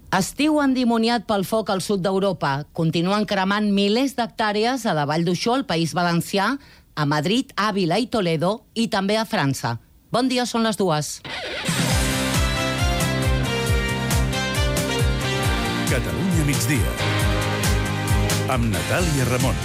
Estiu endimoniat pel foc al sud d'Europa. Continuen cremant milers d'hectàrees a la Vall d'Uixó, al País Valencià, a Madrid, Àvila i Toledo, i també a França. Bon dia, són les 2. Catalunya migdia, amb Natàlia Ramon.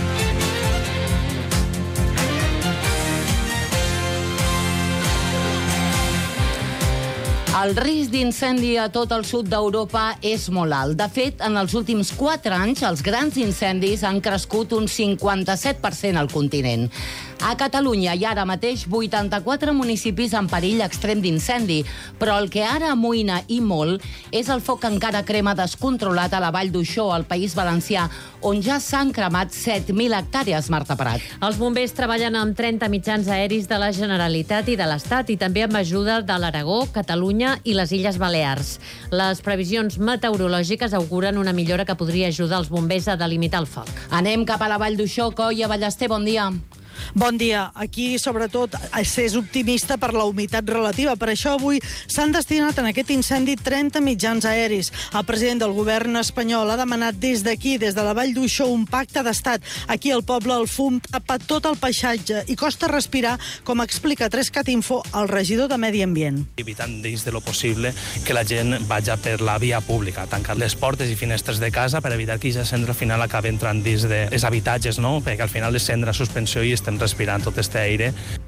El risc d'incendi a tot el sud d'Europa és molt alt. De fet, en els últims 4 anys, els grans incendis han crescut un 57% al continent. A Catalunya hi ha ara mateix 84 municipis en perill extrem d'incendi, però el que ara amoïna i molt és el foc que encara crema descontrolat a la Vall d'Uixó, al País Valencià, on ja s'han cremat 7.000 hectàrees, Marta Prat. Els bombers treballen amb 30 mitjans aeris de la Generalitat i de l'Estat i també amb ajuda de l'Aragó, Catalunya i les Illes Balears. Les previsions meteorològiques auguren una millora que podria ajudar els bombers a delimitar el foc. Anem cap a la Vall d'Uixó. Coia Ballester, bon dia. Bon dia. Aquí, sobretot, és optimista per la humitat relativa. Per això, avui s'han destinat en aquest incendi 30 mitjans aeris. El president del govern espanyol ha demanat des d'aquí, des de la Vall d'Uixó, un pacte d'estat. Aquí, al poble, el fum tapa tot el paisatge i costa respirar, com explica a 3cat Info el regidor de Medi Ambient. Evitant dins de lo possible que la gent vagi per la via pública, tancar les portes i finestres de casa per evitar que aquesta cendra al final acabi entrant dins dels habitatges, no? Perquè al final és cendra suspensió i estem respirant tot este aire.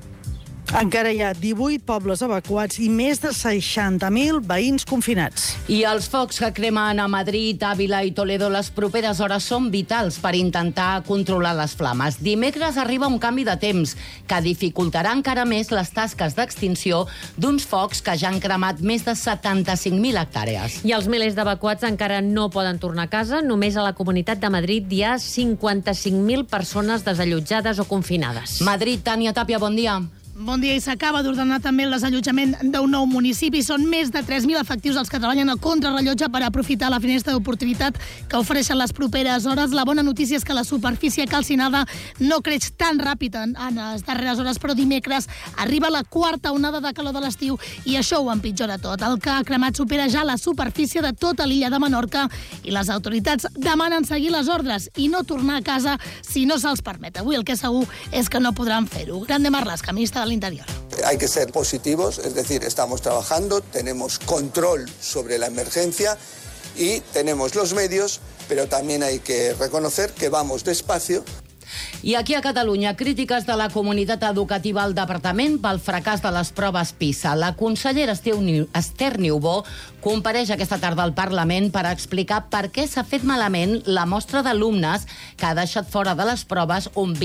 Encara hi ha 18 pobles evacuats i més de 60.000 veïns confinats. I els focs que cremen a Madrid, Àvila i Toledo les properes hores són vitals per intentar controlar les flames. Dimecres arriba un canvi de temps que dificultarà encara més les tasques d'extinció d'uns focs que ja han cremat més de 75.000 hectàrees. I els milers d'evacuats encara no poden tornar a casa. Només a la Comunitat de Madrid hi ha 55.000 persones desallotjades o confinades. Madrid, Tània Tàpia, bon dia. Bon dia, i s'acaba d'ordenar també el desallotjament d'un nou municipi. Són més de 3.000 efectius els que treballen a contrarrellotge per aprofitar la finestra d'oportunitat que ofereixen les properes hores. La bona notícia és que la superfície calcinada no creix tan ràpid en les darreres hores, però dimecres arriba la 4ª onada de calor de l'estiu i això ho empitjora tot. El que ha cremat supera ja la superfície de tota l'illa de Menorca i les autoritats demanen seguir les ordres i no tornar a casa si no se'ls permet. Avui el que és segur és que no podran fer-ho. Grande Marlaska, ministra del Interior. Hay que ser positivos, es decir, estamos trabajando, tenemos control sobre la emergencia y tenemos los medios, pero también hay que reconocer que vamos despacio. I aquí a Catalunya, crítiques de la comunitat educativa al departament pel fracàs de les proves PISA. La consellera Esther Niubó compareix aquesta tarda al Parlament per explicar per què s'ha fet malament la mostra d'alumnes que ha deixat fora de les proves un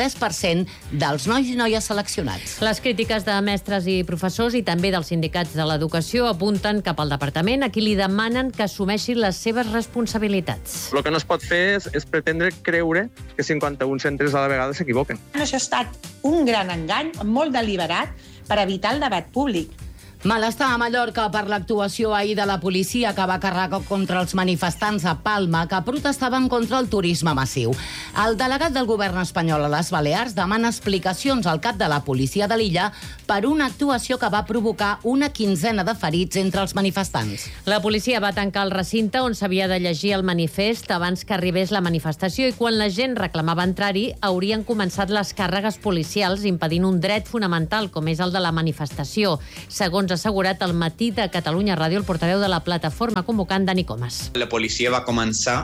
23% dels nois i noies seleccionats. Les crítiques de mestres i professors i també dels sindicats de l'educació apunten cap al departament, a qui li demanen que assumeixi les seves responsabilitats. El que no es pot fer és pretendre creure que 51 centres a la vegada s'equivoquen. Això ha estat un gran engany, molt deliberat, per evitar el debat públic. Malestar a Mallorca per l'actuació ahir de la policia que va carregar contra els manifestants a Palma que protestaven contra el turisme massiu. El delegat del govern espanyol a les Balears demana explicacions al cap de la policia de l'illa per una actuació que va provocar una 15ena de ferits entre els manifestants. La policia va tancar el recinte on s'havia de llegir el manifest abans que arribés la manifestació i quan la gent reclamava entrar-hi haurien començat les càrregues policials impedint un dret fonamental com és el de la manifestació, segons ha assegurat al Matí de Catalunya Ràdio el portaveu de la plataforma convocant Dani Comas. La policia va començar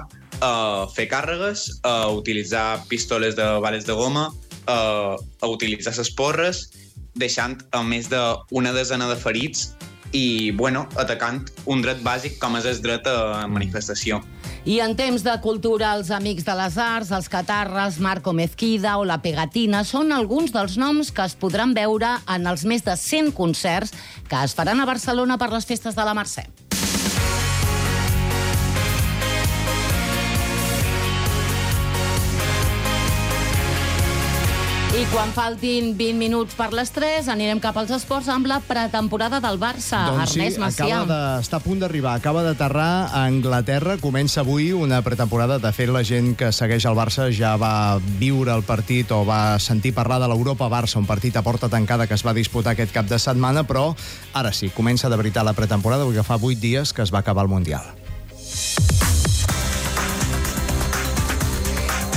a fer càrregues, a utilitzar pistoles de bales de goma, a utilitzar les porres, deixant a més d'una desena de ferits i, atacant un dret bàsic com és el dret a manifestació. I en temps de cultura, els Amics de les Arts, els Catarres, Marco Mezquida o la Pegatina són alguns dels noms que es podran veure en els més de 100 concerts que es faran a Barcelona per les festes de la Mercè. I quan faltin 20 minuts per les 3, anirem cap als esports amb la pretemporada del Barça. Doncs Ernest Macià. Està a punt d'arribar, acaba d'aterrar a Anglaterra. Comença avui una pretemporada. De fet, la gent que segueix el Barça ja va viure el partit o va sentir parlar de l'Europa-Barça, un partit a porta tancada que es va disputar aquest cap de setmana, però ara sí, comença de veritat la pretemporada, perquè fa 8 dies que es va acabar el Mundial.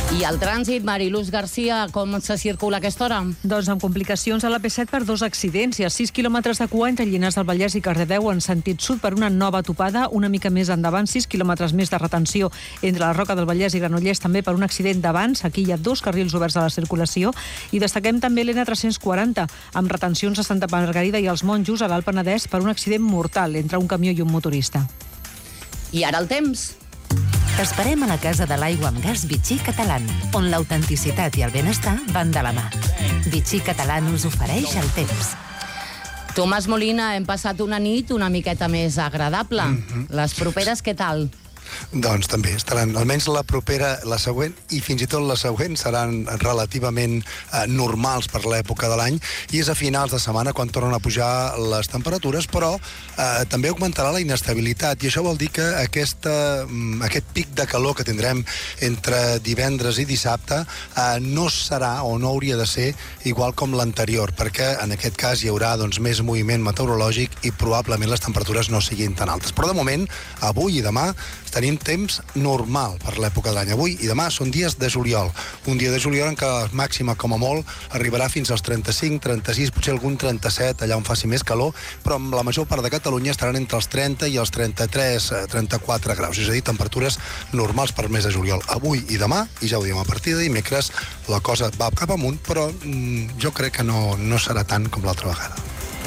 I el trànsit, Mariluz Garcia, com se circula a aquesta hora? Doncs amb complicacions a l'AP7 per 2 accidents. Hi ha 6 quilòmetres de cua entre Llinars del Vallès i Cardedeu en sentit sud per una nova topada. Una mica més endavant, 6 quilòmetres més de retenció entre la Roca del Vallès i Granollers, també per un accident d'abans. Aquí hi ha 2 carrils oberts a la circulació. I destaquem també l'N340, amb retencions a Santa Margarida i els Monjos, a l'Alt Penedès, per un accident mortal entre un camió i un motorista. I ara el temps. T'esperem a la Casa de l'Aigua amb Gas Vichy Catalán, on l'autenticitat i el benestar van de la mà. Vichy Catalán us ofereix el temps. Tomàs Molina, hem passat una nit una miqueta més agradable. Les properes, què tal? Doncs també estaran, almenys la propera, la següent, i fins i tot la següent seran relativament normals per l'època de l'any, i és a finals de setmana quan tornen a pujar les temperatures, però també augmentarà la inestabilitat, i això vol dir que aquest pic de calor que tindrem entre divendres i dissabte no serà o no hauria de ser igual com l'anterior, perquè en aquest cas hi haurà més moviment meteorològic i probablement les temperatures no siguin tan altes. Però de moment, avui i demà, tenim temps normal per l'època de l'any. Avui i demà són dies de juliol. Un dia de juliol en què la màxima, com a molt, arribarà fins als 35, 36, potser algun 37, allà on faci més calor, però amb la major part de Catalunya estaran entre els 30 i els 33, 34 graus. És a dir, temperatures normals per mes de juliol. Avui i demà, i ja ho diem a partir de dimecres, la cosa va cap amunt, però jo crec que no serà tant com l'altra vegada.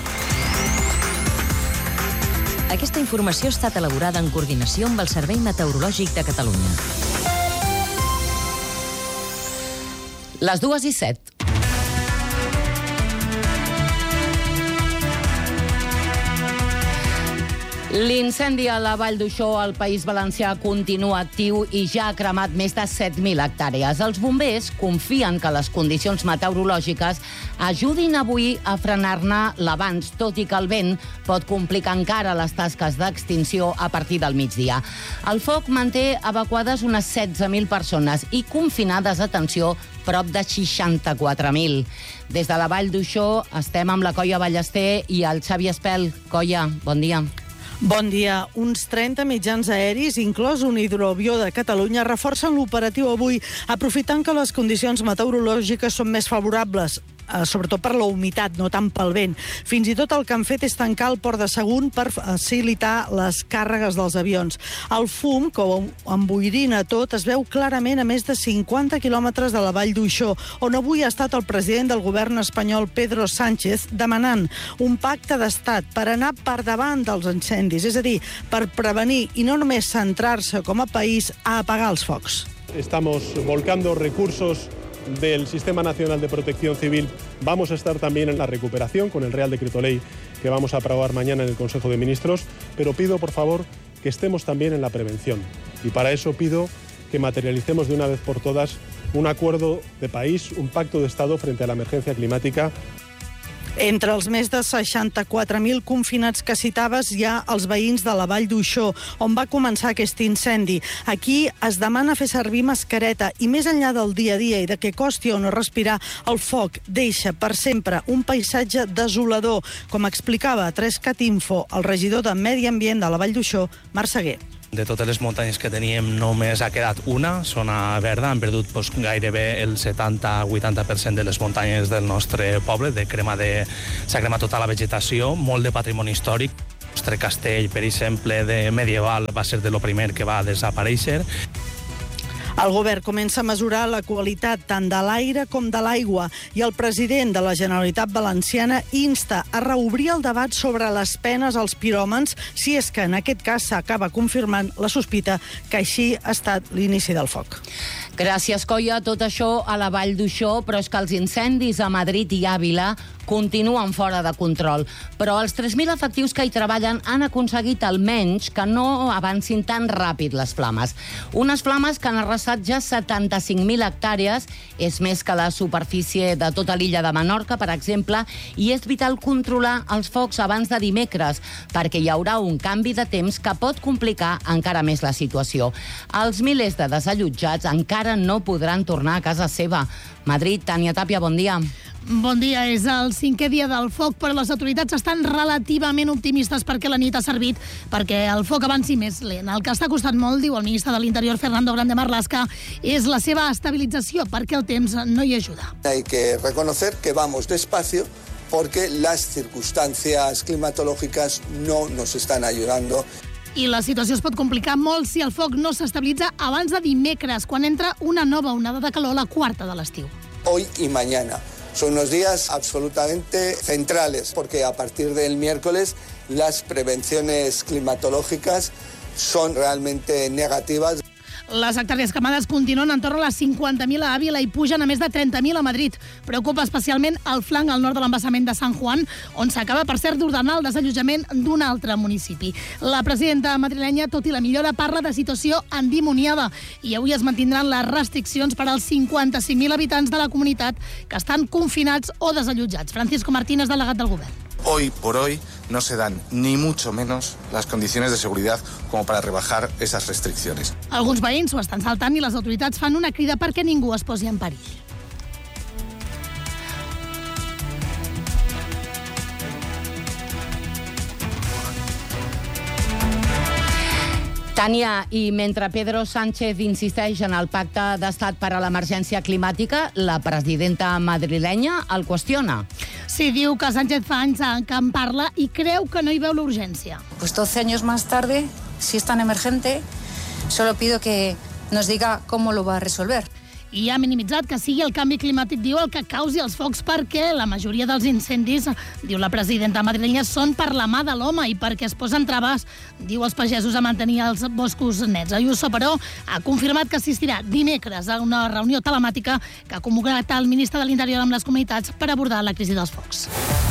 Aquesta informació ha estat elaborada en coordinació amb el Servei Meteorològic de Catalunya. Les 2:07. L'incendi a la Vall d'Uixó, al País Valencià, continua actiu i ja ha cremat més de 7.000 hectàrees. Els bombers confien que les condicions meteorològiques ajudin avui a frenar-ne l'avanç, tot i que el vent pot complicar encara les tasques d'extinció a partir del migdia. El foc manté evacuades unes 16.000 persones i confinades, atenció, prop de 64.000. Des de la Vall d'Uixó estem amb la Coia Ballester i el Xavi Espel. Coia, bon dia. Bon dia. Uns 30 mitjans aeris, inclòs un hidroavió de Catalunya, reforcen l'operatiu avui, aprofitant que les condicions meteorològiques són més favorables, sobretot per la humitat, no tant pel vent. Fins i tot el que han fet és tancar el port de Sagunt per facilitar les càrregues dels avions. El fum, que ho emboirina tot, es veu clarament a més de 50 quilòmetres de la Vall d'Uixó, on avui ha estat el president del govern espanyol, Pedro Sánchez, demanant un pacte d'estat per anar per davant dels incendis, és a dir, per prevenir i no només centrar-se com a país a apagar els focs. Estamos volcando recursos del Sistema Nacional de Protección Civil. Vamos a estar también en la recuperación con el Real Decreto Ley que vamos a aprobar mañana en el Consejo de Ministros, pero pido, por favor, que estemos también en la prevención. Y para eso pido que materialicemos de una vez por todas un acuerdo de país, un pacto de Estado frente a la emergencia climática. Entre els més de 64.000 confinats que citaves hi ha els veïns de la Vall d'Uixó, on va començar aquest incendi. Aquí es demana fer servir mascareta i més enllà del dia a dia i de què costi o no respirar, el foc deixa per sempre un paisatge desolador, com explicava a 3cat Info el regidor de Medi Ambient de la Vall d'Uixó, Marc Seguer. De totes les muntanyes que teníem només ha quedat una, zona verda, han perdut gairebé el 70-80% de les muntanyes del nostre poble, s'ha cremat tota la vegetació, molt de patrimoni històric. El nostre castell, per exemple, de medieval va ser de lo primer que va desaparèixer. El govern comença a mesurar la qualitat tant de l'aire com de l'aigua i el president de la Generalitat Valenciana insta a reobrir el debat sobre les penes als piròmans si és que en aquest cas s'acaba confirmant la sospita que així ha estat l'inici del foc. Gràcies, Coia. Tot això a la Vall d'Uixó, però és que els incendis a Madrid i Àvila continuen fora de control. Però els 3.000 efectius que hi treballen han aconseguit almenys que no avancin tan ràpid les flames. Unes flames que han arrasat ja 75.000 hectàrees, és més que la superfície de tota l'illa de Menorca, per exemple, i és vital controlar els focs abans de dimecres, perquè hi haurà un canvi de temps que pot complicar encara més la situació. Els milers de desallotjats encara no podran tornar a casa seva. Madrid, Tània Tàpia, bon dia. Bon dia. És el 5è dia del foc, però les autoritats estan relativament optimistes perquè la nit ha servit perquè el foc avanci més lent. El que està costant molt, diu el ministre de l'Interior, Fernando Grande Marlaska, és la seva estabilització, perquè el temps no hi ajuda. Hay que reconocer que vamos despacio porque las circunstancias climatológicas no nos están ayudando. I la situació es pot complicar molt si el foc no s'estabilitza abans de dimecres, quan entra una nova onada de calor, la quarta de l'estiu. Hoy y mañana son unos días absolutamente centrales, porque a partir del miércoles las prevenciones climatológicas son realmente negativas. Les hectàrees cremades continuen en torn a les 50.000 a Àvila i pugen a més de 30.000 a Madrid. Preocupa especialment el flanc al nord de l'embassament de Sant Juan, on s'acaba, per cert, d'ordenar el desallotjament d'un altre municipi. La presidenta madrilenya, tot i la millora, parla de situació endimoniada i avui es mantindran les restriccions per als 55.000 habitants de la comunitat que estan confinats o desallotjats. Francisco Martínez, delegat del govern. Hoy por hoy no se dan ni mucho menos las condiciones de seguridad como para rebajar esas restricciones. Alguns veïns ho estan saltant i les autoritats fan una crida perquè ningú es posi en perill. Tània, i mentre Pedro Sánchez insisteix en el pacte d'estat per a l'emergència climàtica, la presidenta madrilenya el qüestiona. Sí, diu que Sánchez fa anys que en parla i creu que no hi veu la urgència. Pues 12 años más tarde, si es tan emergente, solo pido que nos diga cómo lo va a resolver. I ha minimitzat que sigui el canvi climàtic, diu, el que causi els focs, perquè la majoria dels incendis, diu la presidenta madrilenya, són per la mà de l'home i perquè es posen traves, diu, els pagesos a mantenir els boscos nets. Ayuso, però, ha confirmat que assistirà dimecres a una reunió telemàtica que ha convocat el ministre de l'Interior amb les comunitats per abordar la crisi dels focs.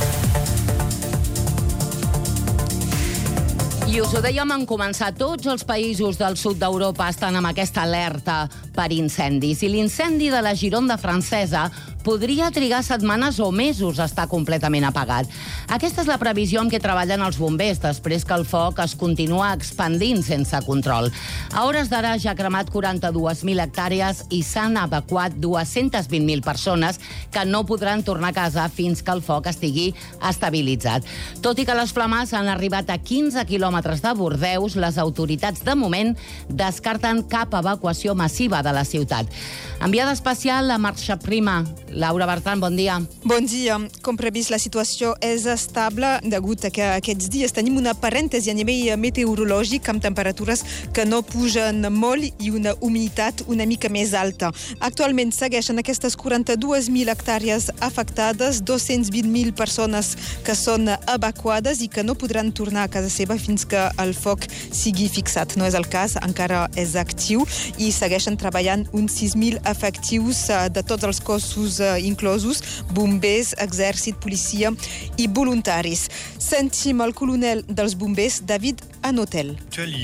I us ho dèiem en començar, tots els països del sud d'Europa estan amb aquesta alerta per incendis. I l'incendi de la Gironda francesa podria trigar setmanes o mesos a estar completament apagat. Aquesta és la previsió amb què treballen els bombers després que el foc es continua expandint sense control. A hores d'ara ja ha cremat 42.000 hectàrees i s'han evacuat 220.000 persones que no podran tornar a casa fins que el foc estigui estabilitzat. Tot i que les flames han arribat a 15 quilòmetres de Bordeus, les autoritats de moment descarten cap evacuació massiva de la ciutat. Enviada especial a Marxa Prima. Laura Bertran, bon dia. Bon dia. Com previst, la situació és estable degut a que aquests dies tenim una parèntesi a nivell meteorològic amb temperatures que no pugen molt i una humiditat una mica més alta. Actualment segueixen aquestes 42.000 hectàrees afectades, 220.000 persones que són evacuades i que no podran tornar a casa seva fins que el foc sigui fixat. No és el cas, encara és actiu i segueixen treballant uns 6.000 efectius de tots els cossos inclosos, bombers, exèrcit, policia i voluntaris. Sentim el coronel dels bombers, David Anotel.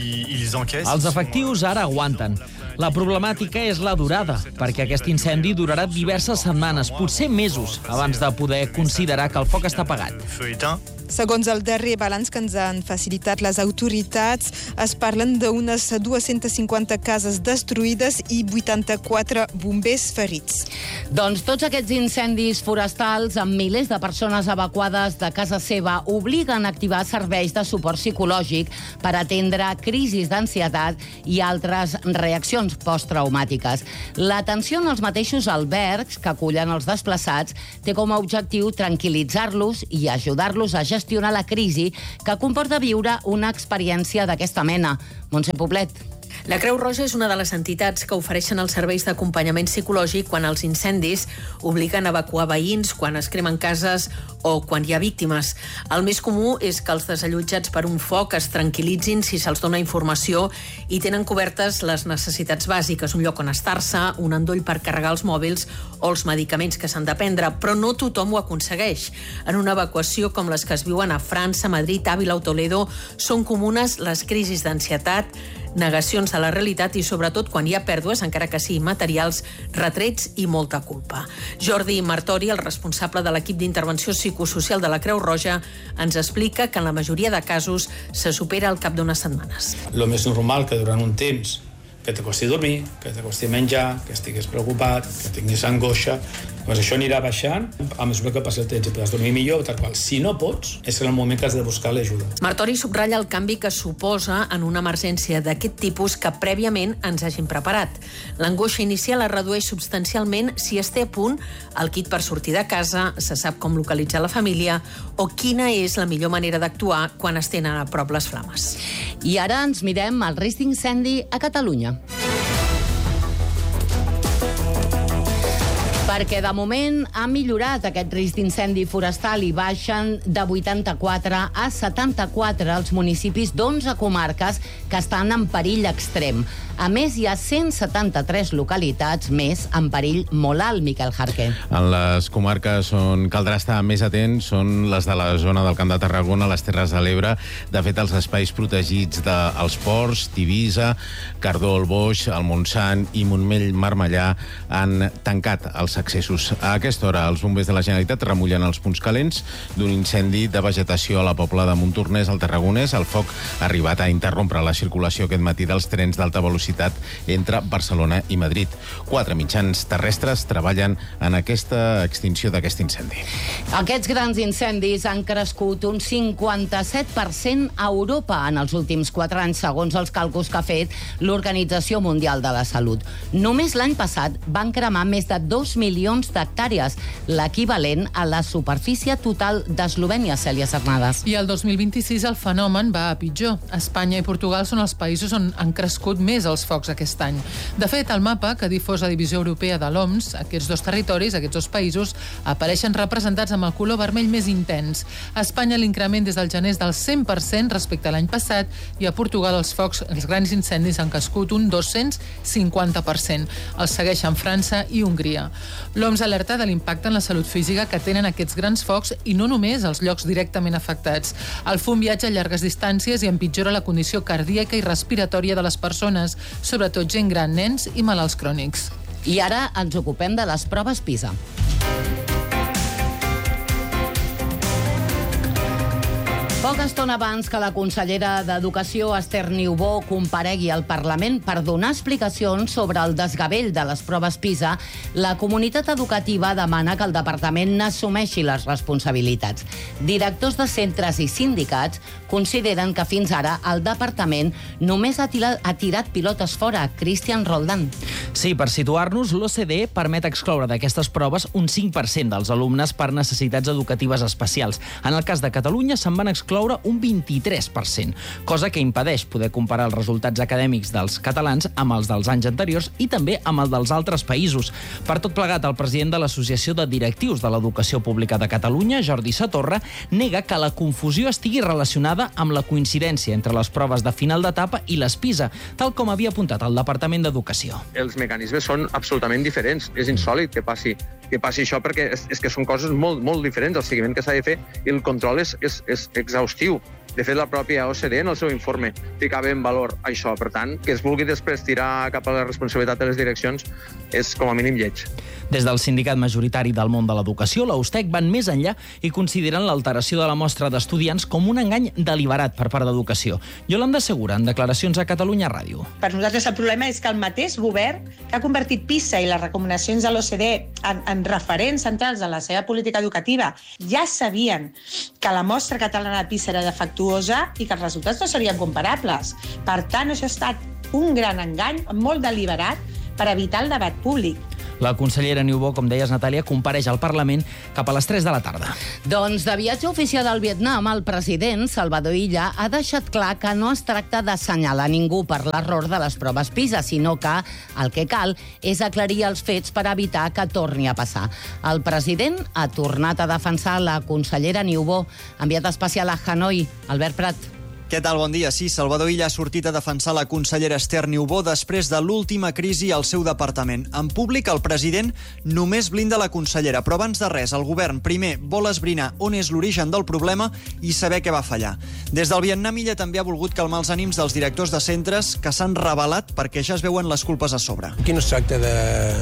Els efectius ara aguanten. La problemàtica és la durada, perquè aquest incendi durarà diverses setmanes, potser mesos, abans de poder considerar que el foc està apagat. Segons el darrer balanç que ens han facilitat les autoritats, es parlen d'unes 250 cases destruïdes i 84 bombers ferits. Doncs tots aquests incendis forestals amb milers de persones evacuades de casa seva obliguen a activar serveis de suport psicològic per atendre crisis d'ansietat i altres reaccions posttraumàtiques. L'atenció en els mateixos albergs que acullen els desplaçats té com a objectiu tranquil·litzar-los i ajudar-los a gestionar la crisi que comporta viure una experiència d'aquesta mena. Montse Poblet. La Creu Roja és una de les entitats que ofereixen els serveis d'acompanyament psicològic quan els incendis obliguen a evacuar veïns, quan es cremen cases o quan hi ha víctimes. El més comú és que els desallotjats per un foc es tranquil·litzin si se'ls dona informació i tenen cobertes les necessitats bàsiques, un lloc on estar-se, un endoll per carregar els mòbils o els medicaments que s'han de prendre, però no tothom ho aconsegueix. En una evacuació com les que es viuen a França, Madrid, Àvila o Toledo, són comunes les crisis d'ansietat, negacions de la realitat i, sobretot, quan hi ha pèrdues, encara que siguin materials, retrets i molta culpa. Jordi Martori, el responsable de l'equip d'intervenció psicosocial de la Creu Roja, ens explica que en la majoria de casos se supera al cap d'unes setmanes. Lo més normal que durant un temps que te costi dormir, que te costi menjar, que estiguis preocupat, que tinguis angoixa, Doncs això anirà baixant a mesura que passi el temps i podràs dormir millor, tal qual. Si no pots, és en el moment que has de buscar l'ajuda. Martori subratlla el canvi que suposa en una emergència d'aquest tipus que prèviament ens hagin preparat. L'angoixa inicial es redueix substancialment si es té a punt el kit per sortir de casa, se sap com localitzar la família o quina és la millor manera d'actuar quan es tenen a prop les flames. I ara ens mirem el risc d'incendi a Catalunya. Perquè de moment ha millorat aquest risc d'incendi forestal i baixen de 84 a 74 els municipis d'11 comarques que estan en perill extrem. A més, hi ha 173 localitats més en perill molt alt, Miquel Jarqué. En les comarques on caldrà estar més atents són les de la zona del Camp de Tarragona, les Terres de l'Ebre. De fet, els espais protegits dels ports, Tivisa, Cardó, el Boix, el Montsant i Montmell-Marmellà han tancat els accessos. A aquesta hora, els bombers de la Generalitat remullen els punts calents d'un incendi de vegetació a la Pobla de Montornès, al Tarragonès. El foc ha arribat a interrompre la circulació aquest matí dels trens d'alta velocitat entre Barcelona i Madrid. 4 mitjans terrestres treballen en aquesta extinció d'aquest incendi. Aquests grans incendis han crescut un 57% a Europa en els últims 4 anys, segons els càlculs que ha fet l'Organització Mundial de la Salut. Només l'any passat van cremar més de 2 milions d'hectàrees, l'equivalent a la superfície total d'Eslovènia, Cèlia Cernades. I el 2026 el fenomen va a pitjor. Espanya i Portugal són els països on han crescut més els focs aquest any. De fet, al mapa que ha difós la Divisió Europea de l'OMS, aquests dos territoris, aquests dos països, apareixen representats amb el color vermell més intens. A Espanya l'increment des del gener és del 100% respecte a l'any passat i a Portugal els focs, els grans incendis han crescut un 250%. Els segueixen França i Hongria. L'OMS alerta de l'impacte en la salut física que tenen aquests grans focs i no només els llocs directament afectats. El fum viatja a llargues distàncies i empitjora la condició cardíaca i respiratòria de les persones, sobretot gent gran, nens i malalts crònics. I ara ens ocupem de les proves PISA. Poca estona abans que la consellera d'Educació, Esther Niubó, comparegui al Parlament per donar explicacions sobre el desgavell de les proves PISA, la comunitat educativa demana que el departament n'assumeixi les responsabilitats. Directors de centres i sindicats consideren que fins ara el departament només ha tirat pilotes fora. Cristian Roldán. Sí, per situar-nos, l'OCDE permet excloure d'aquestes proves un 5% dels alumnes per necessitats educatives especials. En el cas de Catalunya se'n van excloure un 23%, cosa que impedeix poder comparar els resultats acadèmics dels catalans amb els dels anys anteriors i també amb el dels altres països. Per tot plegat, el president de l'Associació de Directius de l'Educació Pública de Catalunya, Jordi Satorra, nega que la confusió estigui relacionada amb la coincidència entre les proves de final d'etapa i les PISA, tal com havia apuntat el Departament d'Educació. Els mecanismes són absolutament diferents. És insòlit que passi això perquè és que són coses molt, molt diferents. El seguiment que s'ha de fer i el control és exhaustiu. De fet, la pròpia OCDE en el seu informe ficava en valor això. Per tant, que es vulgui després tirar cap a la responsabilitat de les direccions és com a mínim lleig. Des del sindicat majoritari del món de l'educació, la USTEC van més enllà i consideren l'alteració de la mostra d'estudiants com un engany deliberat per part d'Educació. Yolanda Segura, en declaracions a Catalunya Ràdio. Per nosaltres el problema és que el mateix govern que ha convertit PISA i les recomanacions de l'OCDE en referents centrals de la seva política educativa ja sabien que la mostra catalana de PISA era defectuosa i que els resultats no serien comparables. Per tant, això ha estat un gran engany molt deliberat per evitar el debat públic. La consellera Niubó, com deies, Natàlia, compareix al Parlament cap a les 3 de la tarda. Doncs de viatge oficial al Vietnam, el president Salvador Illa ha deixat clar que no es tracta d'assenyalar ningú per l'error de les proves PISA, sinó que el que cal és aclarir els fets per evitar que torni a passar. El president ha tornat a defensar la consellera Niubó, enviat especial a Hanoi, Albert Prat. Què tal? Bon dia. Sí, Salvador Illa ha sortit a defensar la consellera Esther Niubó després de l'última crisi al seu departament. En públic, el president només blinda la consellera, però abans de res, el govern primer vol esbrinar on és l'origen del problema i saber què va fallar. Des del Vietnam, Illa també ha volgut calmar els ànims dels directors de centres que s'han rebel·lat perquè ja es veuen les culpes a sobre. Aquí no es tracta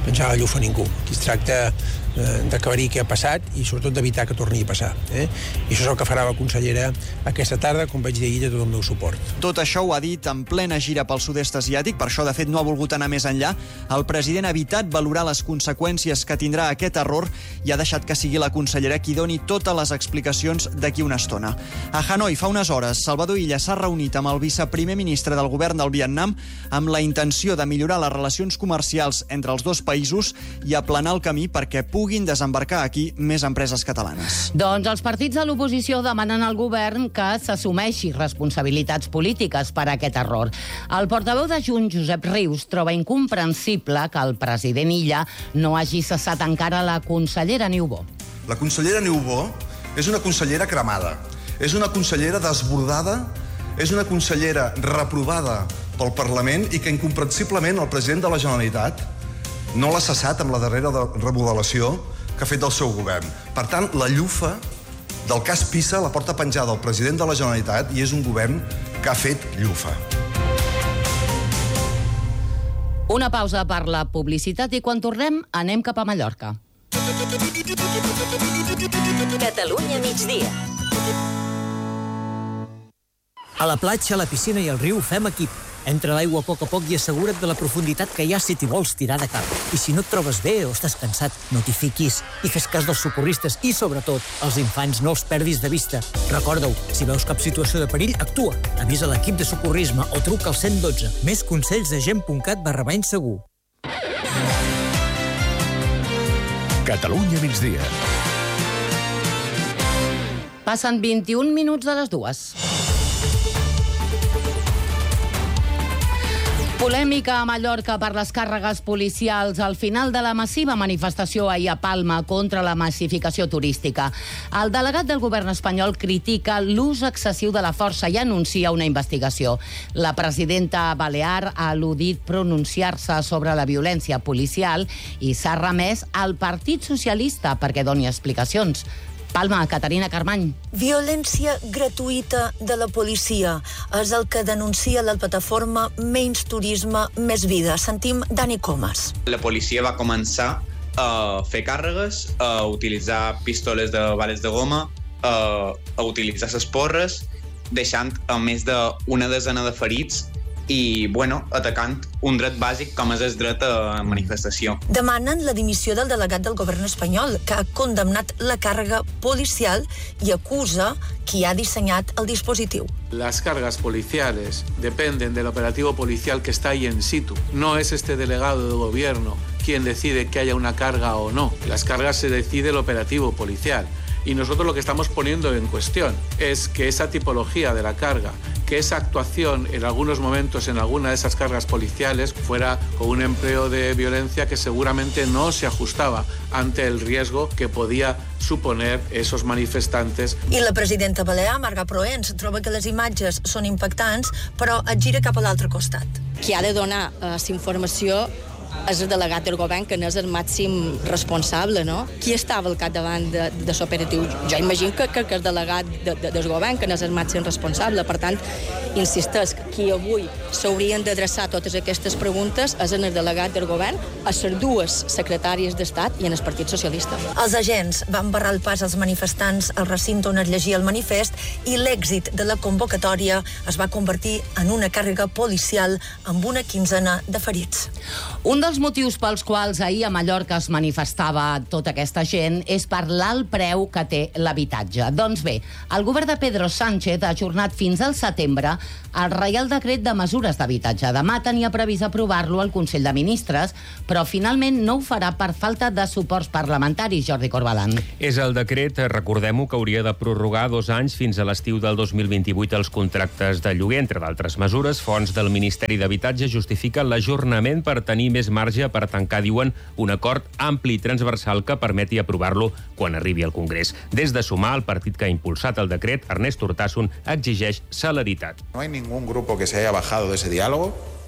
penjar la llufa a ningú. Aquí es tracta d'aclarir què ha passat i sobretot d'evitar que torni a passar. I això és el que farà la consellera aquesta tarda, com vaig dir ahir, de tot el meu suport. Tot això ho ha dit en plena gira pel sud-est asiàtic, per això, de fet, no ha volgut anar més enllà. El president ha evitat valorar les conseqüències que tindrà aquest error i ha deixat que sigui la consellera qui doni totes les explicacions d'aquí una estona. A Hanoi, fa unes hores, Salvador Illa s'ha reunit amb el viceprimer ministre del govern del Vietnam amb la intenció de millorar les relacions comercials entre els dos països i aplanar el camí perquè puguin desembarcar aquí més empreses catalanes. Doncs els partits de l'oposició demanen al govern que s'assumeixi responsabilitats polítiques per a aquest error. El portaveu de Junts, Josep Rius, troba incomprensible que el president Illa no hagi cessat encara la consellera Niubó. La consellera Niubó és una consellera cremada, és una consellera desbordada, és una consellera reprovada pel Parlament i que incomprensiblement el president de la Generalitat no l'ha cessat amb la darrera remodelació que ha fet del seu govern. Per tant, la llufa del cas Pisa la porta penjada el president de la Generalitat i és un govern que ha fet llufa. Una pausa per la publicitat i quan tornem anem cap a Mallorca. Catalunya migdia. A la platja, a la piscina i al riu fem equip. Entra a l'aigua a poc i assegura't de la profunditat que hi ha si t'hi vols tirar de cap. I si no et trobes bé o estàs cansat, no t'hi fiquis i fes cas dels socorristes i, sobretot, els infants no els perdis de vista. Recorda-ho, si veus cap situació de perill, actua. Avisa l'equip de socorrisme o truca al 112. Més consells a gent.cat/bany segur. Catalunya migdia. Passen 21 minuts de les 2. Polèmica a Mallorca per les càrregues policials al final de la massiva manifestació ahir a Palma contra la massificació turística. El delegat del govern espanyol critica l'ús excessiu de la força i anuncia una investigació. La presidenta balear ha al·ludit pronunciar-se sobre la violència policial i s'ha remès al Partit Socialista perquè doni explicacions. Palma, Caterina Carmany. Violència gratuïta de la policia és el que denuncia la plataforma Menys Turisme, Més Vida. Sentim Dani Comas. La policia va començar a fer càrregues, a utilitzar pistoles de bales de goma, a utilitzar les porres, deixant a més d'una desena de ferits i, atacant un dret bàsic com és el dret a manifestació. Demanen la dimissió del delegat del govern espanyol, que ha condemnat la càrrega policial i acusa qui ha diseñado el dispositivo. Las cargas policiales dependen del operativo policial que está ahí en situ. No es este delegado de gobierno quien decide que haya una carga o no. Las cargas se decide el operativo policial. Y nosotros lo que estamos poniendo en cuestión es que esa tipología de la carga, que esa actuación en algunos momentos en alguna de esas cargas policiales fuera con un empleo de violencia que seguramente no se ajustaba ante el riesgo que podía suponer esos manifestantes. I la presidenta balear, Marga Proens, troba que les imatges són impactants, però et gira cap a l'altre costat. Qui ha de donar la informació és el delegat del govern, que n'és el màxim responsable, no? Qui estava al capdavant de l'operatiu? Jo imagino que el delegat del govern, que n'és el màxim responsable. Per tant, insisteix que qui avui s'haurien d'adreçar totes aquestes preguntes és el delegat del govern, a les dues secretàries d'Estat i en el Partit Socialista. Els agents van barrar el pas als manifestants al recinte on es llegia el manifest i l'èxit de la convocatòria es va convertir en una càrrega policial amb una quinzena de ferits. Un dels motius pels quals ahir a Mallorca es manifestava tota aquesta gent és per l'alt preu que té l'habitatge. Doncs bé, el govern de Pedro Sánchez ha ajornat fins al setembre el Reial Decret de Mesures d'Habitatge. Demà tenia previst aprovar-lo al Consell de Ministres, però finalment no ho farà per falta de suports parlamentaris, Jordi Corbalan. És el decret, recordem-ho, que hauria de prorrogar 2 anys fins a l'estiu del 2028 els contractes de lloguer. Entre d'altres mesures, fonts del Ministeri d'Habitatge justifiquen l'ajornament per tenir més marge per tancar, diuen, un acord ampli i transversal que permeti aprovar-lo quan arribi al Congrés. Des de Sumar, el partit que ha impulsat el decret, Ernest Urtasun, exigeix celeritat. No hay ningún grupo que se haya bajado de ese diálogo.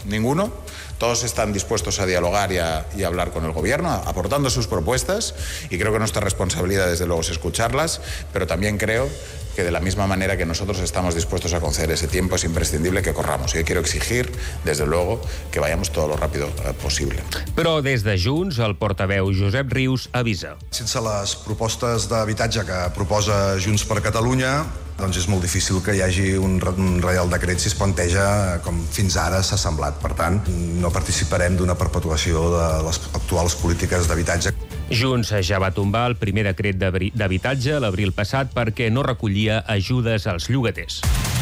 ninguno. Todos están dispuestos a dialogar y a hablar con el Gobierno, aportando sus propuestas, y creo que nuestra responsabilidad, desde luego, es escucharlas, pero también creo que de la misma manera que nosotros estamos dispuestos a conceder ese tiempo, es imprescindible que corramos. Y quiero exigir, desde luego, que vayamos todo lo rápido posible. Però des de Junts, el portaveu Josep Rius avisa. Sense les propostes d'habitatge que proposa Junts per Catalunya, doncs és molt difícil que hi hagi un Reial Decret si es planteja com fins ara s'ha semblat. Per tant, no participarem d'una perpetuació de les actuals polítiques d'habitatge. Junts ja va tombar el primer decret d'habitatge l'abril passat perquè no recollia ajudes als llogaters.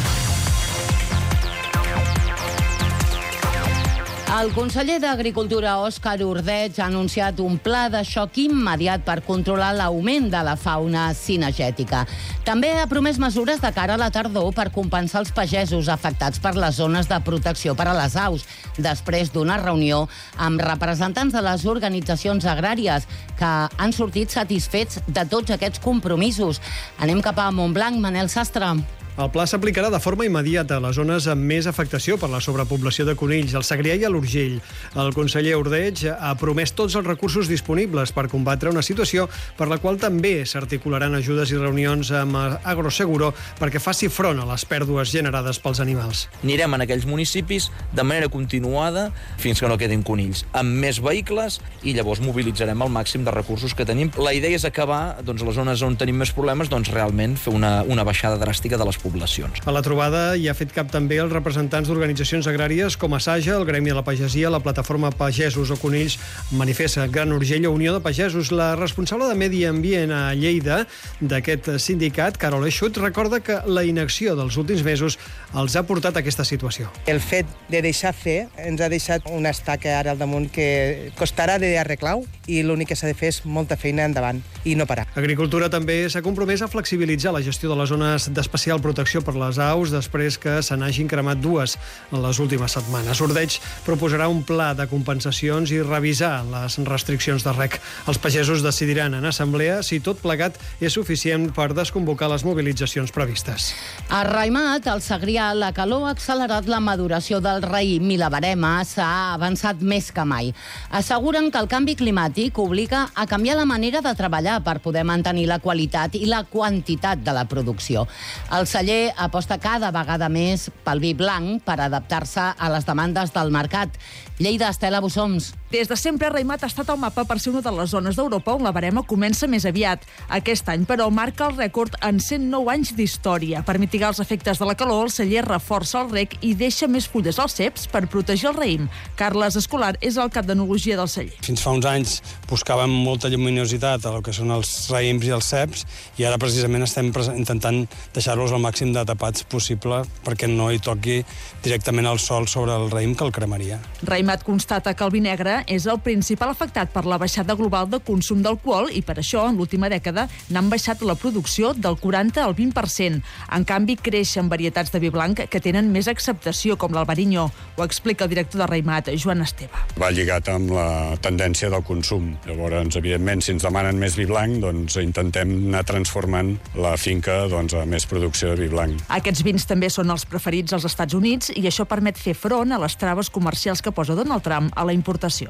El conseller d'Agricultura, Òscar Ordeig, ha anunciat un pla de xoc immediat per controlar l'augment de la fauna cinegètica. També ha promès mesures de cara a la tardor per compensar els pagesos afectats per les zones de protecció per a les aus, després d'una reunió amb representants de les organitzacions agràries que han sortit satisfets de tots aquests compromisos. Anem cap a Montblanc, Manel Sastre. El pla s'aplicarà de forma immediata a les zones amb més afectació per la sobrepoblació de conills, al Segrià i a l'Urgell. El conseller Ordeig ha promès tots els recursos disponibles per combatre una situació per la qual també s'articularan ajudes i reunions amb Agroseguro perquè faci front a les pèrdues generades pels animals. Anirem en aquells municipis de manera continuada fins que no quedin conills, amb més vehicles, i llavors mobilitzarem el màxim de recursos que tenim. La idea és acabar, a les zones on tenim més problemes, realment fer una baixada dràstica de les poblacions. A la trobada hi ha fet cap també els representants d'organitzacions agràries com Asaja, el Gremi de la Pagesia, la Plataforma Pagesos o Conills, Manifest Gran Urgell o Unió de Pagesos. La responsable de Medi Ambient a Lleida d'aquest sindicat, Carol Eixut, recorda que la inacció dels últims mesos els ha portat a aquesta situació. El fet de deixar fer ens ha deixat una estaca ara al damunt que costarà d'arreglar-ho, i l'únic que s'ha de fer és molta feina endavant i no parar. Agricultura també s'ha compromès a flexibilitzar la gestió de les zones d'especial protecció per les aus després que se n'hagin cremat 2 en les últimes setmanes. Ordeig proposarà un pla de compensacions i revisar les restriccions de rec. Els pagesos decidiran en assemblea si tot plegat és suficient per desconvocar les mobilitzacions previstes. A Raimat, al Segrià, la calor ha accelerat la maduració del raïm i la verema s'ha avançat més que mai. Asseguren que el canvi climàtic obliga a canviar la manera de treballar per poder mantenir la qualitat i la quantitat de la producció. El celler aposta cada vegada més pel vi blanc per adaptar-se a les demandes del mercat. Lleida, Estela Bussoms. Des de sempre, Raimat ha estat al mapa per ser una de les zones d'Europa on la verema comença més aviat. Aquest any, però, marca el rècord en 109 anys d'història. Per mitigar els efectes de la calor, el celler reforça el rec i deixa més fulles als ceps per protegir el raïm. Carles Escolar és el cap d'enologia del celler. Fins fa uns anys buscàvem molta lluminositat a lo que són els raïms i els ceps, i ara precisament estem intentant deixar-los al màxim de tapats possible perquè no hi toqui directament el sol sobre el raïm, que el cremaria. Raimat constata que el vi negre és el principal afectat per la baixada global de consum d'alcohol i per això, en l'última dècada, n'han baixat la producció del 40 al 20%. En canvi, creixen varietats de vi blanc que tenen més acceptació, com l'Albariño. Ho explica el director de Raimat, Joan Esteve. Va lligat amb la tendència del consum. Llavors, evidentment, si ens demanen més vi blanc, doncs intentem anar transformant la finca a més producció de vi blanc. Aquests vins també són els preferits als Estats Units i això permet fer front a les traves comercials que posa Donald Trump a la importació.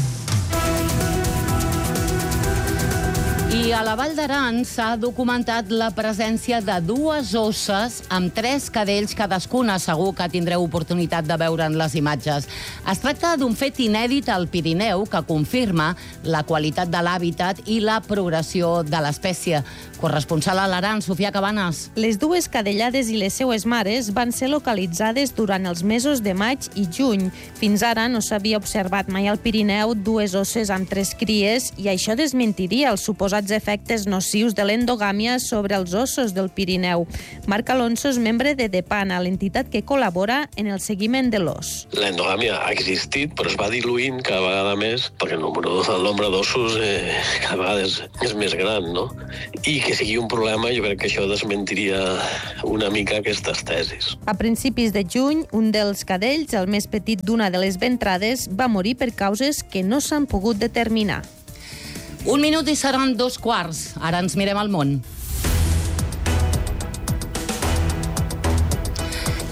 I a la Vall d'Aran s'ha documentat la presència de 2 osses amb 3 cadells cadascuna. Segur que tindreu oportunitat de veure en les imatges. Es tracta d'un fet inèdit al Pirineu que confirma la qualitat de l'hàbitat i la progressió de l'espècie. Corresponsal a l'Aran, Sofia Cabanes. Les 2 cadellades i les seues mares van ser localitzades durant els mesos de maig i juny. Fins ara no s'havia observat mai al Pirineu 2 osses amb 3 cries i això desmentiria els suposats efectes nocius de l'endogàmia sobre els ossos del Pirineu. Marc Alonso és membre de DEPANA, l'entitat que col·labora en el seguiment de l'os. L'endogàmia ha existit, però es va diluint cada vegada més perquè el nombre d'ossos cada vegada és més gran, no? I que sigui un problema, jo crec que això desmentiria una mica aquestes tesis. A principis de juny, un dels cadells, el més petit d'una de les ventrades, va morir per causes que no s'han pogut determinar. 1 minut i seran 2:15. Ara ens mirem al món.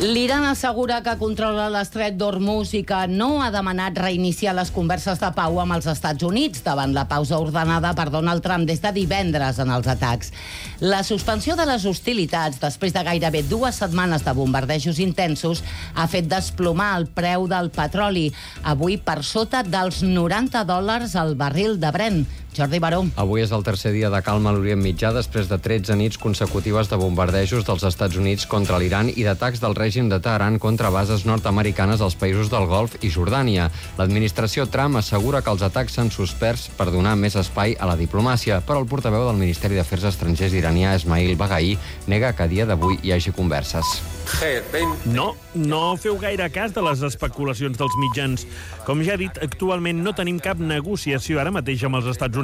L'Iran assegura que controla l'estret d'Hormuz i que no ha demanat reiniciar les converses de pau amb els Estats Units davant la pausa ordenada per Donald Trump des de divendres en els atacs. La suspensió de les hostilitats després de gairebé 2 setmanes de bombardejos intensos ha fet desplomar el preu del petroli, avui per sota dels $90 al barril de Brent. Jordi Baró. Avui és el tercer dia de calma a l'Orient Mitjà després de 13 nits consecutives de bombardejos dels Estats Units contra l'Iran i d'atacs del règim de Teheran contra bases nord-americanes als països del Golf i Jordània. L'administració Trump assegura que els atacs s'han suspès per donar més espai a la diplomàcia, però el portaveu del Ministeri d'Afers Estrangers iranià, Esmail Baghai, nega que a dia d'avui hi hagi converses. No feu gaire cas de les especulacions dels mitjans. Com ja he dit, actualment no tenim cap negociació ara mateix amb els Estats Units.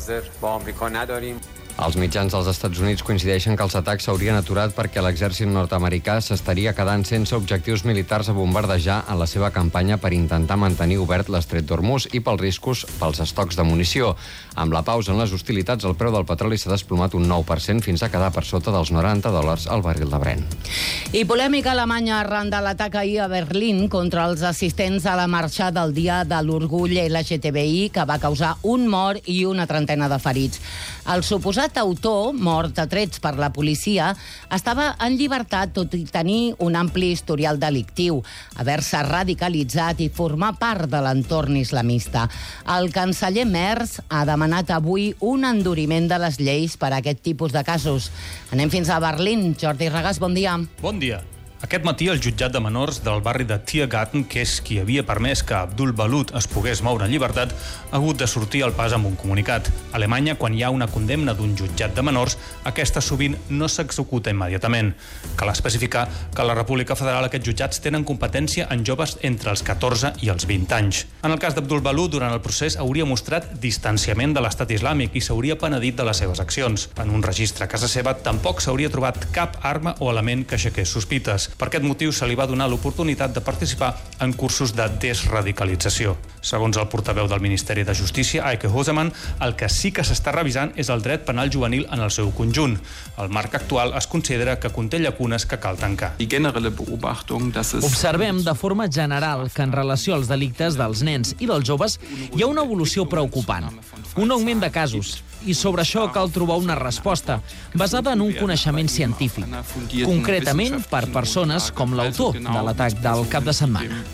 Els mitjans dels Estats Units coincideixen que els atacs s'haurien aturat perquè l'exèrcit nord-americà s'estaria quedant sense objectius militars a bombardejar en la seva campanya per intentar mantenir obert l'estret d'Hormuz i pels riscos pels estocs de munició. Amb la pausa en les hostilitats, el preu del petroli s'ha desplomat un 9% fins a quedar per sota dels $90 al barril de Brent. I polèmica alemanya arran de l'atac ahir a Berlín contra els assistents a la marxa del Dia de l'Orgull LGTBI, que va causar un mort i una trentena de ferits. El suposat autor, mort a trets per la policia, estava en llibertat tot i tenir un ampli historial delictiu, haver-se radicalitzat i formar part de l'entorn islamista. El canceller Merz ha demanat avui un enduriment de les lleis per a aquest tipus de casos. Anem fins a Berlín. Jordi Regàs, bon dia. Bon dia. Aquest matí, el jutjat de menors del barri de Tiergarten, que és qui havia permès que Abdul Balut es pogués moure en llibertat, ha hagut de sortir al pas amb un comunicat. A Alemanya, quan hi ha una condemna d'un jutjat de menors, aquesta sovint no s'executa immediatament. Cal especificar que a la República Federal aquests jutjats tenen competència en joves entre els 14 i els 20 anys. En el cas d'Abdul Balut, durant el procés hauria mostrat distanciament de l'estat islàmic i s'hauria penedit de les seves accions. En un registre a casa seva tampoc s'hauria trobat cap arma o element que aixequés sospites. Per aquest motiu se li va donar l'oportunitat de participar en cursos de desradicalització. Segons el portaveu del Ministeri de Justícia, Eike Hosemann, el que sí que s'està revisant és el dret penal juvenil en el seu conjunt. El marc actual es considera que conté llacunes que cal tancar. Observem de forma general que en relació als delictes dels nens i dels joves hi ha una evolució preocupant, un augment de casos. I sobre això cal trobar una resposta basada en un coneixement científic, concretament per persones com l'autor de l'atac del cap de setmana.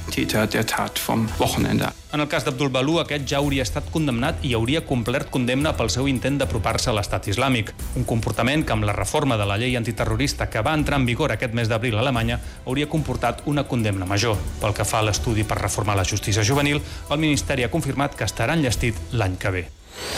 En el cas d'Abdul Balut, aquest ja hauria estat condemnat i hauria complert condemna pel seu intent d'apropar-se a l'estat islàmic. Un comportament que amb la reforma de la llei antiterrorista que va entrar en vigor aquest mes d'abril a Alemanya hauria comportat una condemna major. Pel que fa a l'estudi per reformar la justícia juvenil, el Ministeri ha confirmat que estarà enllestit l'any que ve.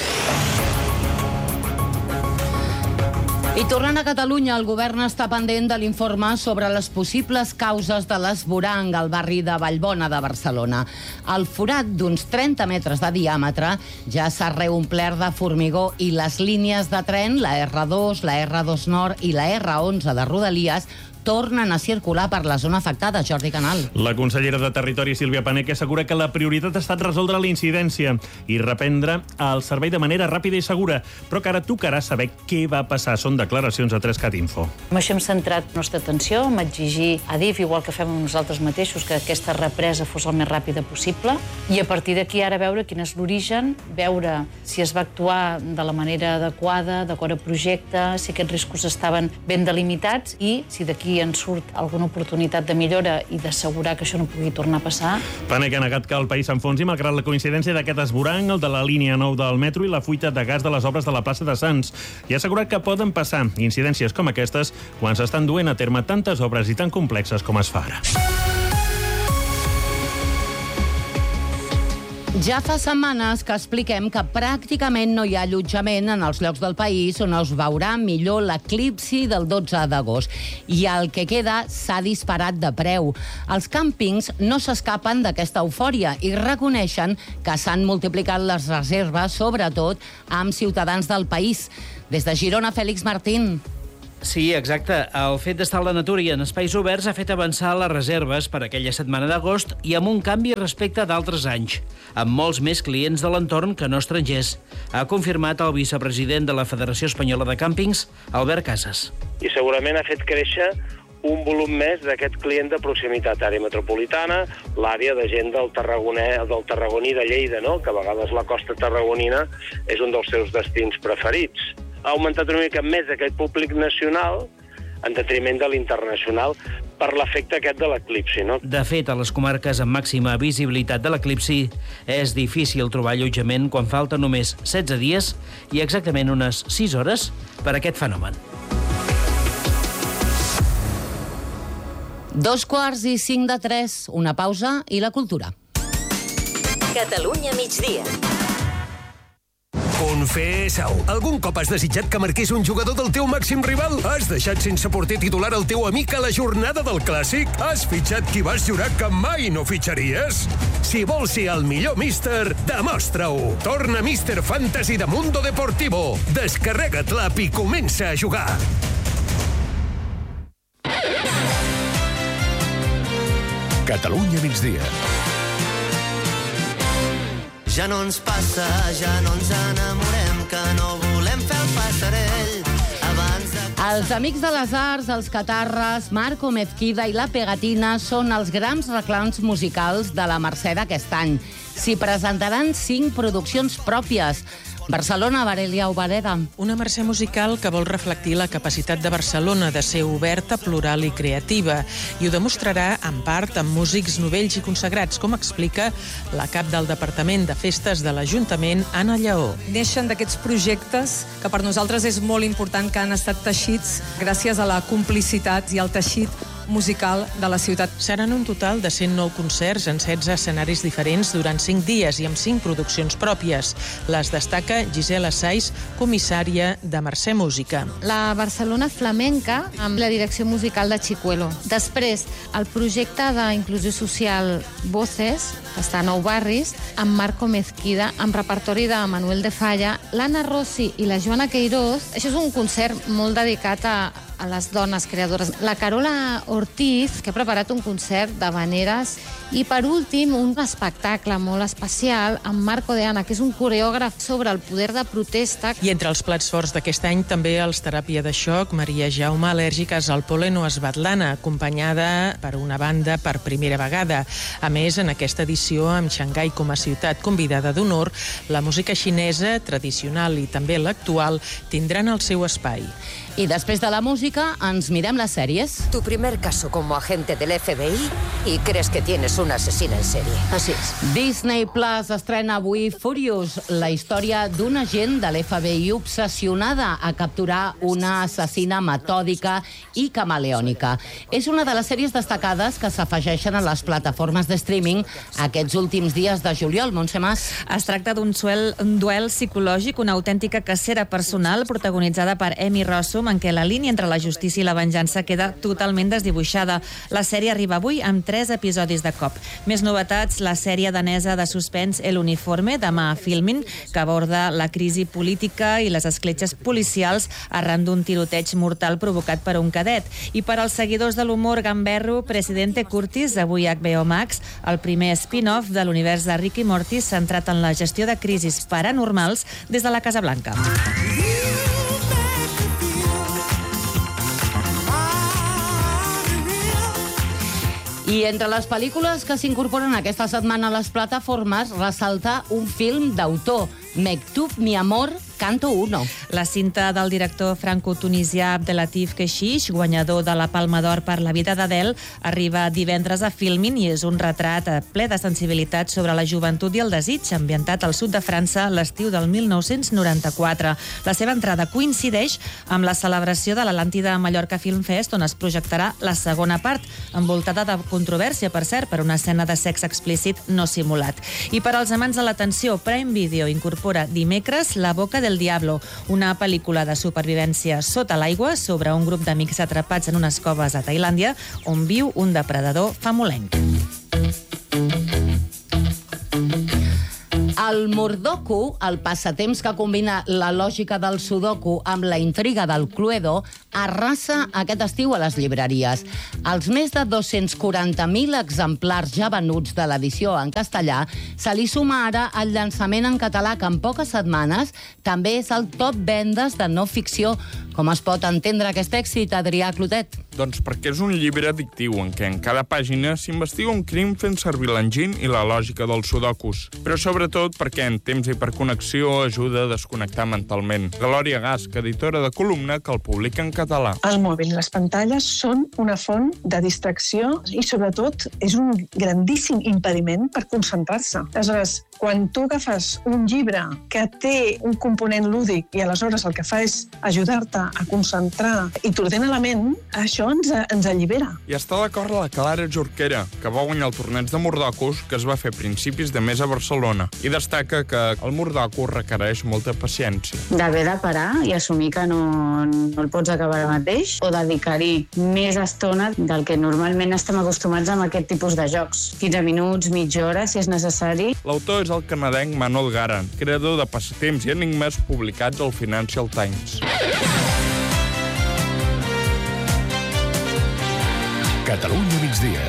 I tornant a Catalunya, el govern està pendent de l'informe sobre les possibles causes de l'esvoranc al barri de Vallbona de Barcelona. El forat d'uns 30 metres de diàmetre ja s'ha reomplert de formigó i les línies de tren, la R2, la R2 Nord i la R11 de Rodalies, tornen a circular per la zona afectada. Jordi Canal. La consellera de Territori, Sílvia Paneque, assegura que la prioritat ha estat resoldre la incidència i reprendre el servei de manera ràpida i segura, però que ara tocarà saber què va passar. Són declaracions a 3cat Info. Amb això hem centrat la nostra atenció, en exigir a DIF, igual que fem amb nosaltres mateixos, que aquesta represa fos el més ràpida possible, i a partir d'aquí ara veure quin és l'origen, veure si es va actuar de la manera adequada, d'acord a projecte, si aquests riscos estaven ben delimitats i si d'aquí en surt alguna oportunitat de millora i d'assegurar que això no pugui tornar a passar. Paneque ha negat que el país s'enfonsi malgrat la coincidència d'aquest esvoranc, el de la línia 9 del metro i la fuita de gas de les obres de la plaça de Sants. I ha assegurat que poden passar incidències com aquestes quan s'estan duent a terme tantes obres i tan complexes com es fa ara. Ja fa setmanes que expliquem que pràcticament no hi ha allotjament en els llocs del país on es veurà millor l'eclipsi del 12 d'agost. I el que queda s'ha disparat de preu. Els càmpings no s'escapen d'aquesta eufòria i reconeixen que s'han multiplicat les reserves, sobretot amb ciutadans del país. Des de Girona, Fèlix Martín. Sí, exacte. El fet d'estar a la natura i en espais oberts ha fet avançar les reserves per aquella setmana d'agost i amb un canvi respecte d'altres anys, amb molts més clients de l'entorn que no estrangers. Ha confirmat el vicepresident de la Federació Espanyola de Càmpings, Albert Casas. I segurament ha fet créixer un volum més d'aquest client de proximitat, àrea metropolitana, l'àrea de gent del tarragoní de Lleida, no? Que a vegades la costa tarragonina és un dels seus destins preferits. Ha augmentat una mica més aquest públic nacional en detriment de l'internacional per l'efecte aquest de l'eclipsi, no? De fet, a les comarques amb màxima visibilitat de l'eclipsi és difícil trobar allotjament quan falta només 16 dies i exactament unes 6 hores per a aquest fenomen. 2:45, una pausa i la cultura. Catalunya migdia. Confessa-ho. Algun cop has desitjat que marqués un jugador del teu màxim rival? Has deixat sense porter titular el teu amic a la jornada del Clàssic? Has fitxat qui vas jurar que mai no fitxaries? Si vols ser el millor míster, demostra-ho. Torna Míster Fantasy de Mundo Deportivo. Descarrega't l'app i comença a jugar. Catalunya migdia. Ja no ens passa, ja no ens enamorem, que no volem fer el passarell. Els Amics de les Arts, els Catarres, Marco Mezquida i La Pegatina són els grans reclams musicals de la Mercè d'aquest any. S'hi presentaran 5 produccions pròpies. Barcelona, Varelia Obareda. Una Mercè musical que vol reflectir la capacitat de Barcelona de ser oberta, plural i creativa. I ho demostrarà, en part, amb músics novells i consagrats, com explica la cap del Departament de Festes de l'Ajuntament, Anna Lleó. Neixen d'aquests projectes que per nosaltres és molt important, que han estat teixits gràcies a la complicitat i al teixit musical de la ciutat. Seran un total de 109 concerts en 16 escenaris diferents durant 5 dies i amb 5 produccions pròpies. Les destaca Gisela Saiz, comissària de Mercè Música. La Barcelona flamenca amb la direcció musical de Chicuelo. Després, el projecte d'inclusió social Voces, que està a 9 barris, amb Marco Mezquida, amb repertori de Manuel de Falla, l'Anna Rossi i la Joana Queirós. Això és un concert molt dedicat a les dones creadores. La Carola Ortiz, que ha preparat un concert d'habaneres. I, per últim, un espectacle molt especial amb Marco de Ana, que és un coreògraf sobre el poder de protesta. I entre els plats forts d'aquest any també els Teràpia de Xoc, Maria Jaume, al·lèrgiques al polen o Svetlana, acompanyada per una banda per primera vegada. A més, en aquesta edició, amb Xangai com a ciutat convidada d'honor, la música xinesa, tradicional i també l'actual, tindran el seu espai. I després de la música, ens mirem les sèries. Tu primer caso como agente del FBI y crees que tienes una asesina en serie. Así es. Disney Plus estrena avui Furious, la història d'un agent de l'FBI obsessionada a capturar una assassina metòdica i camaleònica. És una de les sèries destacades que s'afegeixen a les plataformes de streaming aquests últims dies de juliol. Montse Mas. Es tracta d'un duel psicològic, una autèntica cacera personal protagonitzada per Emmy Rossum, en què la línia entre la justícia i la venjança queda totalment desdibuixada. La sèrie arriba avui amb 3 episodis de cop. Més novetats, la sèrie danesa de suspens El Uniforme, demà a Filmin, que aborda la crisi política i les escletxes policials arran d'un tiroteig mortal provocat per un cadet. I per als seguidors de l'humor gamberro, Presidente Curtis, avui a HBO Max, el primer spin-off de l'univers de Rick i Morty centrat en la gestió de crisis paranormals des de la Casa Blanca. I entre les pel·lícules que s'incorporen aquesta setmana a les plataformes, ressalta un film d'autor, Mektub, mi amor, Canto 1. La cinta del director franco-tunisià Abdelatif Kechiche, guanyador de la Palma d'Or per La vida d'Adele, arriba divendres a Filmin i és un retrat ple de sensibilitat sobre la joventut i el desig, ambientat al sud de França l'estiu del 1994. La seva entrada coincideix amb la celebració de l'Atlàntida Mallorca Film Fest, on es projectarà la segona part, envoltada de controvèrsia, per cert, per una escena de sexe explícit no simulat. I per als amants de l'atenció, Prime Video incorpora dimecres La boca del diablo, una pel·lícula de supervivència sota l'aigua sobre un grup d'amics atrapats en unes coves a Tailàndia on viu un depredador famolenc. El Mordoku, el passatemps que combina la lògica del sudoku amb la intriga del Cluedo, arrasa aquest estiu a les llibreries. Els més de 240.000 exemplars ja venuts de l'edició en castellà se li suma ara el llançament en català, que en poques setmanes també és el top vendes de no ficció. Com es pot entendre aquest èxit, Adrià Clotet? Doncs perquè és un llibre addictiu en què en cada pàgina s'investiga un crim fent servir l'enginy i la lògica dels sudokus. Però sobretot perquè en temps d'hiperconnexió ajuda a desconnectar mentalment. Glòria Gasc, editora de columna, que el publica en català. El mòbil, les pantalles són una font de distracció i sobretot és un grandíssim impediment per concentrar-se. Aleshores, quan tu agafes un llibre que té un component lúdic i aleshores el que fa és ajudar-te a concentrar i t'ordena la ment, això ens allibera. I està d'acord la Clara Jorquera, que va guanyar el torneig de Mordocos que es va fer a principis de mes a Barcelona, i destaca que el Mordoco requereix molta paciència. D'haver de parar i assumir que no el pots acabar ara mateix o dedicar-hi més estona del que normalment estem acostumats amb aquest tipus de jocs. 15 minuts, mitja hora, si és necessari. L'autor és el canadenc Manuel Garan, creador de passatemps i enigmes publicats al Financial Times. Catalunya migdia.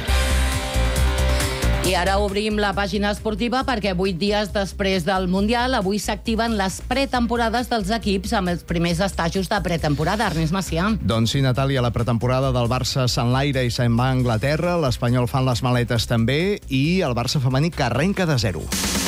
I ara obrim la pàgina esportiva perquè 8 dies després del Mundial avui s'activen les pretemporades dels equips amb els primers estajos de pretemporada. Ernest Macià. Doncs sí, Natàlia, la pretemporada del Barça s'enlaira i se'n va a Anglaterra, l'Espanyol fan les maletes també i el Barça femení que arrenca de 0.